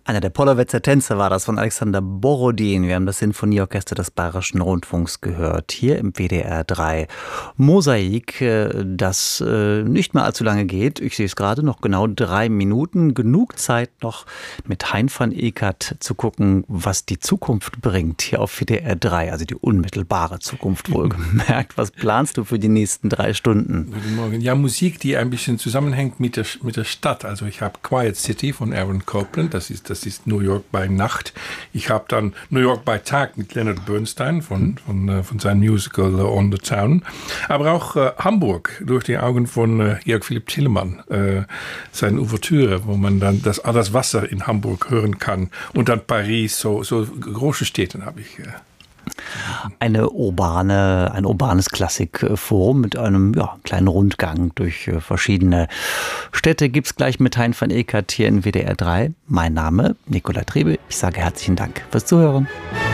Einer der Pollowetzer Tänze war das von Alexander Borodin. Wir haben das Sinfonieorchester des Bayerischen Rundfunks gehört, hier im WDR 3. Mosaik, das nicht mehr allzu lange geht. Ich sehe es gerade, noch genau 3 Minuten. Genug Zeit noch mit Hein van Ekert zu gucken, was die Zukunft bringt hier auf WDR 3. Also die unmittelbare Zukunft wohlgemerkt. Was planst du für die nächsten 3 Stunden? Guten Morgen. Ja, Musik, die ein bisschen zusammenhängt mit der Stadt. Also ich habe Quiet City von Aaron Copland, das ist New York bei Nacht. Ich habe dann New York bei Tag mit Leonard Bernstein von seinem Musical On the Town. Aber auch Hamburg durch die Augen von Georg Philipp Telemann. Seine Ouvertüre, wo man dann das Wasser in Hamburg hören kann. Und dann Paris, so große Städte habe ich. Ein urbanes Klassikforum mit einem kleinen Rundgang durch verschiedene Städte gibt's gleich mit Hein van Ekert hier in WDR 3. Mein Name Nicola Trebe. Ich sage herzlichen Dank fürs Zuhören.